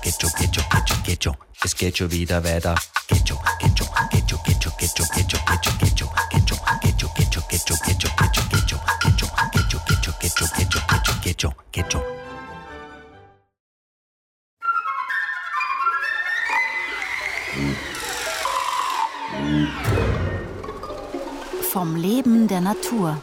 Es geht schon wieder weiter. Vom Leben der Natur.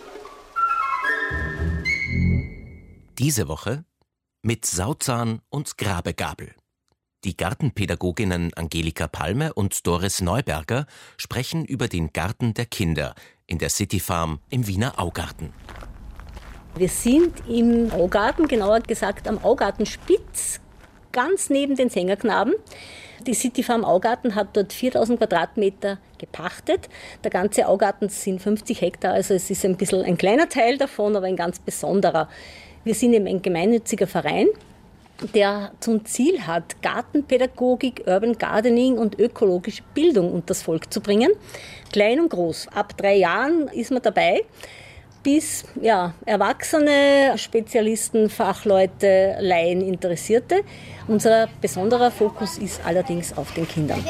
Diese Woche mit Sauzahn und Grabegabel. Die Gartenpädagoginnen Angelika Palmer und Doris Neuberger sprechen über den Garten der Kinder in der City Farm im Wiener Augarten. Wir sind im Augarten, genauer gesagt am Augartenspitz, ganz neben den Sängerknaben. Die City Farm Augarten hat dort 4000 Quadratmeter gepachtet. Der ganze Augarten sind 50 Hektar, also es ist ein bisschen ein kleiner Teil davon, aber ein ganz besonderer. Wir sind eben ein gemeinnütziger Verein, der zum Ziel hat, Gartenpädagogik, Urban Gardening und ökologische Bildung unter das Volk zu bringen. Klein und groß. Ab 3 Jahren ist man dabei, bis Erwachsene, Spezialisten, Fachleute, Laien, Interessierte. Unser besonderer Fokus ist allerdings auf den Kindern.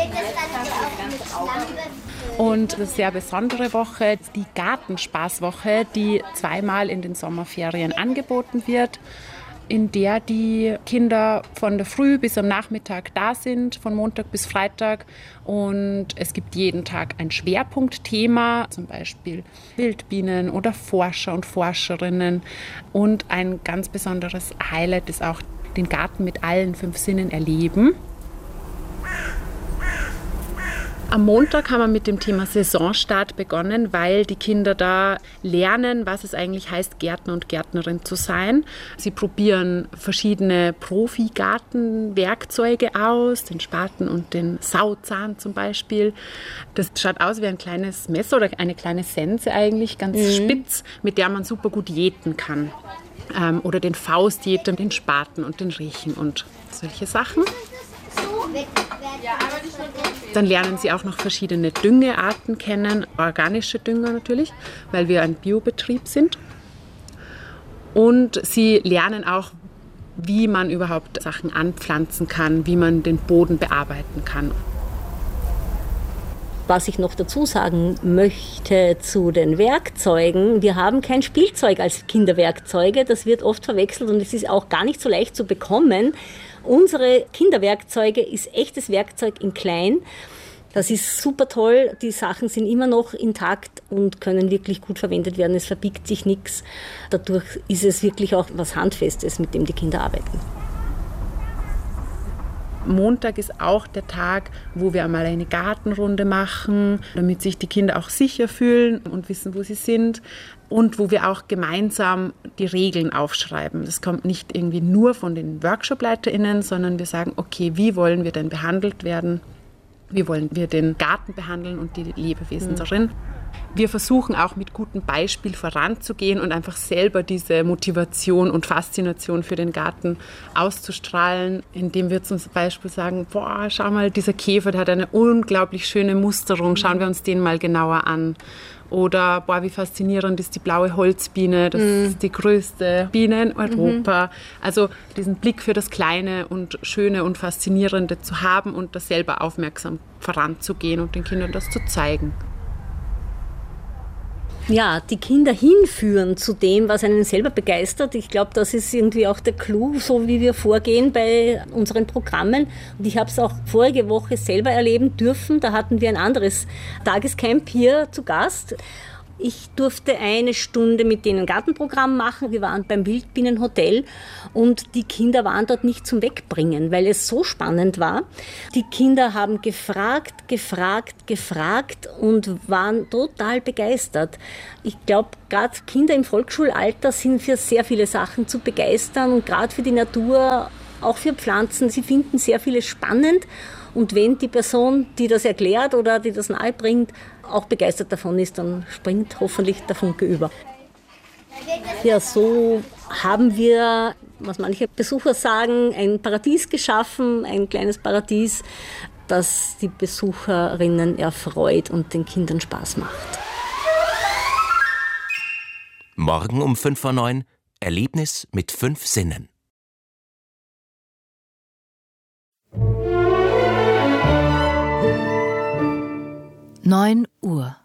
Und eine sehr besondere Woche, die Gartenspaßwoche, die 2-mal in den Sommerferien angeboten wird, in der die Kinder von der Früh bis am Nachmittag da sind, von Montag bis Freitag. Und es gibt jeden Tag ein Schwerpunktthema, zum Beispiel Wildbienen oder Forscher und Forscherinnen. Und ein ganz besonderes Highlight ist auch den Garten mit allen 5 Sinnen erleben. Am Montag haben wir mit dem Thema Saisonstart begonnen, weil die Kinder da lernen, was es eigentlich heißt, Gärtner und Gärtnerin zu sein. Sie probieren verschiedene Profi-Gartenwerkzeuge aus, den Spaten und den Sauzahn zum Beispiel. Das schaut aus wie ein kleines Messer oder eine kleine Sense eigentlich, ganz spitz, mit der man super gut jäten kann. Oder den Faustjäter, den Spaten und den Riechen und solche Sachen. Dann lernen sie auch noch verschiedene Düngearten kennen, organische Dünger natürlich, weil wir ein Biobetrieb sind. Und sie lernen auch, wie man überhaupt Sachen anpflanzen kann, wie man den Boden bearbeiten kann. Was ich noch dazu sagen möchte zu den Werkzeugen, wir haben kein Spielzeug als Kinderwerkzeuge, das wird oft verwechselt und es ist auch gar nicht so leicht zu bekommen. Unsere Kinderwerkzeuge ist echtes Werkzeug in klein. Das ist super toll. Die Sachen sind immer noch intakt und können wirklich gut verwendet werden. Es verbiegt sich nichts. Dadurch ist es wirklich auch was Handfestes, mit dem die Kinder arbeiten. Montag ist auch der Tag, wo wir einmal eine Gartenrunde machen, damit sich die Kinder auch sicher fühlen und wissen, wo sie sind. Und wo wir auch gemeinsam die Regeln aufschreiben. Das kommt nicht irgendwie nur von den WorkshopleiterInnen, sondern wir sagen, okay, wie wollen wir denn behandelt werden? Wie wollen wir den Garten behandeln und die Lebewesen darin? Wir versuchen auch mit gutem Beispiel voranzugehen und einfach selber diese Motivation und Faszination für den Garten auszustrahlen, indem wir zum Beispiel sagen, boah, schau mal, dieser Käfer, der hat eine unglaublich schöne Musterung, schauen wir uns den mal genauer an. Oder, boah, wie faszinierend ist die blaue Holzbiene, das ist die größte Biene in Europa. Also diesen Blick für das Kleine und Schöne und Faszinierende zu haben und das selber aufmerksam voranzugehen und den Kindern das zu zeigen. Ja, die Kinder hinführen zu dem, was einen selber begeistert. Ich glaube, das ist irgendwie auch der Clou, so wie wir vorgehen bei unseren Programmen. Und ich habe es auch vorige Woche selber erleben dürfen. Da hatten wir ein anderes Tagescamp hier zu Gast. Ich durfte 1 Stunde mit denen ein Gartenprogramm machen. Wir waren beim Wildbienenhotel und die Kinder waren dort nicht zum Wegbringen, weil es so spannend war. Die Kinder haben gefragt und waren total begeistert. Ich glaube, gerade Kinder im Volksschulalter sind für sehr viele Sachen zu begeistern und gerade für die Natur, auch für Pflanzen. Sie finden sehr vieles spannend. Und wenn die Person, die das erklärt oder die das nahebringt, auch begeistert davon ist, dann springt hoffentlich der Funke über. Ja, so haben wir, was manche Besucher sagen, ein Paradies geschaffen, ein kleines Paradies, das die Besucherinnen erfreut und den Kindern Spaß macht. Morgen um 8:55 Erlebnis mit 5 Sinnen. 9 Uhr.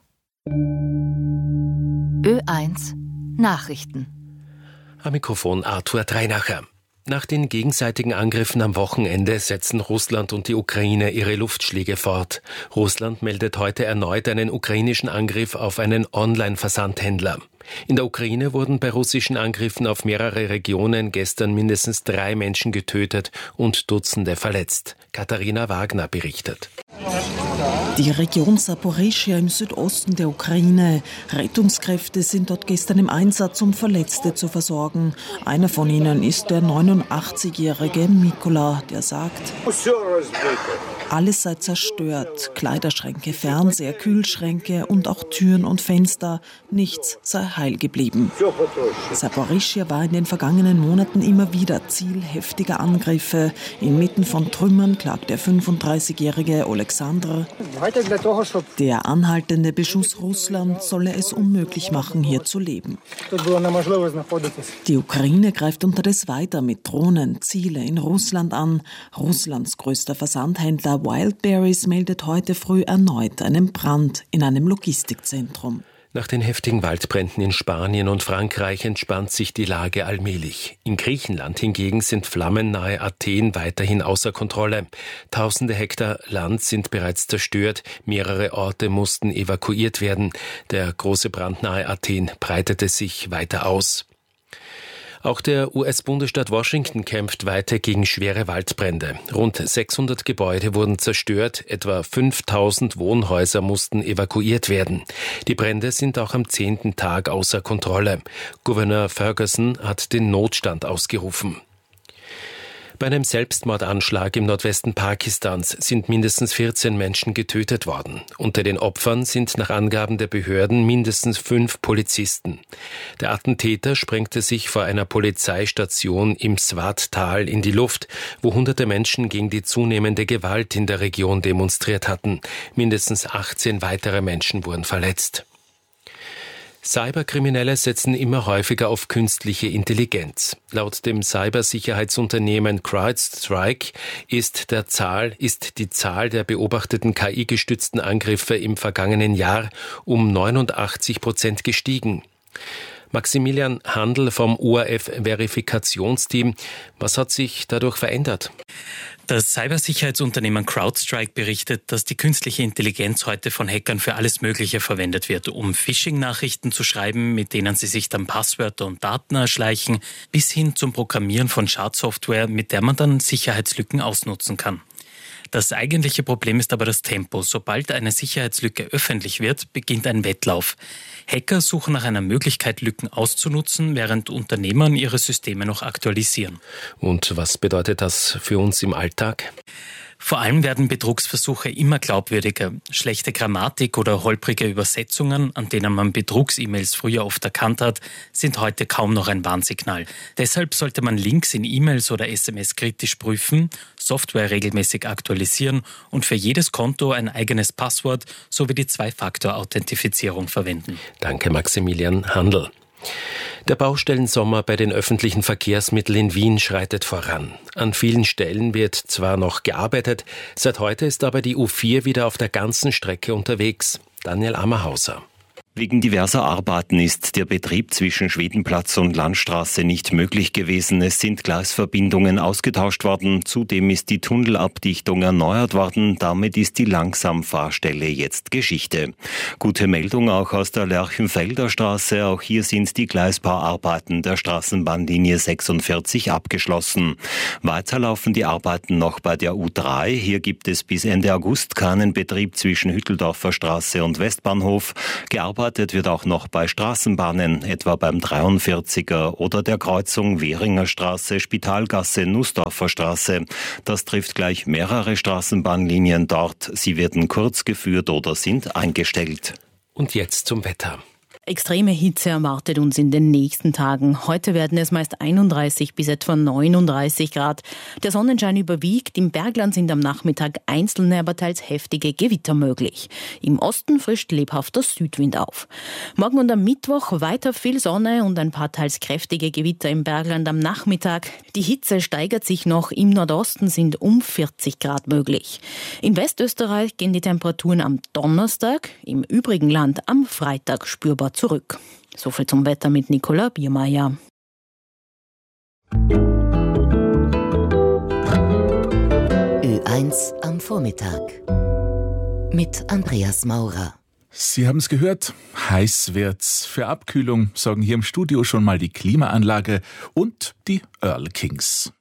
Ö1 Nachrichten. Am Mikrofon Arthur Dreinacher. Nach den gegenseitigen Angriffen am Wochenende setzen Russland und die Ukraine ihre Luftschläge fort. Russland meldet heute erneut einen ukrainischen Angriff auf einen Online-Versandhändler. In der Ukraine wurden bei russischen Angriffen auf mehrere Regionen gestern mindestens 3 Menschen getötet und Dutzende verletzt. Katharina Wagner berichtet. Die Region Saporischschja im Südosten der Ukraine. Rettungskräfte sind dort gestern im Einsatz, um Verletzte zu versorgen. Einer von ihnen ist der 89-jährige Mikola, der sagt: Alles sei zerstört. Kleiderschränke, Fernseher, Kühlschränke und auch Türen und Fenster. Nichts sei heil geblieben. Saporischschja war in den vergangenen Monaten immer wieder Ziel heftiger Angriffe. Inmitten von Trümmern klagt der 35-jährige Alexander: Der anhaltende Beschuss Russlands solle es unmöglich machen, hier zu leben. Die Ukraine greift unterdessen weiter mit Drohnen Ziele in Russland an. Russlands größter Versandhändler Wildberries meldet heute früh erneut einen Brand in einem Logistikzentrum. Nach den heftigen Waldbränden in Spanien und Frankreich entspannt sich die Lage allmählich. In Griechenland hingegen sind Flammen nahe Athen weiterhin außer Kontrolle. Tausende Hektar Land sind bereits zerstört, mehrere Orte mussten evakuiert werden. Der große Brand nahe Athen breitete sich weiter aus. Auch der US-Bundesstaat Washington kämpft weiter gegen schwere Waldbrände. Rund 600 Gebäude wurden zerstört, etwa 5000 Wohnhäuser mussten evakuiert werden. Die Brände sind auch am 10. Tag außer Kontrolle. Gouverneur Ferguson hat den Notstand ausgerufen. Bei einem Selbstmordanschlag im Nordwesten Pakistans sind mindestens 14 Menschen getötet worden. Unter den Opfern sind nach Angaben der Behörden mindestens 5 Polizisten. Der Attentäter sprengte sich vor einer Polizeistation im Swat-Tal in die Luft, wo hunderte Menschen gegen die zunehmende Gewalt in der Region demonstriert hatten. Mindestens 18 weitere Menschen wurden verletzt. Cyberkriminelle setzen immer häufiger auf künstliche Intelligenz. Laut dem Cybersicherheitsunternehmen CrowdStrike ist die Zahl der beobachteten KI-gestützten Angriffe im vergangenen Jahr um 89% gestiegen. Maximilian Handl vom ORF-Verifikationsteam. Was hat sich dadurch verändert? Das Cybersicherheitsunternehmen CrowdStrike berichtet, dass die künstliche Intelligenz heute von Hackern für alles Mögliche verwendet wird, um Phishing-Nachrichten zu schreiben, mit denen sie sich dann Passwörter und Daten erschleichen, bis hin zum Programmieren von Schadsoftware, mit der man dann Sicherheitslücken ausnutzen kann. Das eigentliche Problem ist aber das Tempo. Sobald eine Sicherheitslücke öffentlich wird, beginnt ein Wettlauf. Hacker suchen nach einer Möglichkeit, Lücken auszunutzen, während Unternehmen ihre Systeme noch aktualisieren. Und was bedeutet das für uns im Alltag? Vor allem werden Betrugsversuche immer glaubwürdiger. Schlechte Grammatik oder holprige Übersetzungen, an denen man Betrugs-E-Mails früher oft erkannt hat, sind heute kaum noch ein Warnsignal. Deshalb sollte man Links in E-Mails oder SMS kritisch prüfen, Software regelmäßig aktualisieren und für jedes Konto ein eigenes Passwort sowie die 2-Faktor-Authentifizierung verwenden. Danke, Maximilian Handl. Der Baustellensommer bei den öffentlichen Verkehrsmitteln in Wien schreitet voran. An vielen Stellen wird zwar noch gearbeitet, seit heute ist aber die U4 wieder auf der ganzen Strecke unterwegs. Daniel Ammerhauser. Wegen diverser Arbeiten ist der Betrieb zwischen Schwedenplatz und Landstraße nicht möglich gewesen. Es sind Gleisverbindungen ausgetauscht worden. Zudem ist die Tunnelabdichtung erneuert worden. Damit ist die Langsamfahrstelle jetzt Geschichte. Gute Meldung auch aus der Lerchenfelder Straße. Auch hier sind die Gleisbauarbeiten der Straßenbahnlinie 46 abgeschlossen. Weiter laufen die Arbeiten noch bei der U3. Hier gibt es bis Ende August keinen Betrieb zwischen Hütteldorfer Straße und Westbahnhof. Gearbeitet wird auch noch bei Straßenbahnen, etwa beim 43er oder der Kreuzung Währinger Straße, Spitalgasse, Nussdorfer Straße. Das trifft gleich mehrere Straßenbahnlinien dort. Sie werden kurz geführt oder sind eingestellt. Und jetzt zum Wetter. Extreme Hitze erwartet uns in den nächsten Tagen. Heute werden es meist 31 bis etwa 39 Grad. Der Sonnenschein überwiegt. Im Bergland sind am Nachmittag einzelne, aber teils heftige Gewitter möglich. Im Osten frischt lebhafter Südwind auf. Morgen und am Mittwoch weiter viel Sonne und ein paar teils kräftige Gewitter im Bergland am Nachmittag. Die Hitze steigert sich noch. Im Nordosten sind um 40 Grad möglich. In Westösterreich gehen die Temperaturen am Donnerstag, im übrigen Land am Freitag spürbar zurück. Soviel zum Wetter mit Nicola Biermeier. Ö1 am Vormittag mit Andreas Maurer. Sie haben es gehört, heiß wird's. Für Abkühlung sorgen hier im Studio schon mal die Klimaanlage und die Earl Kings.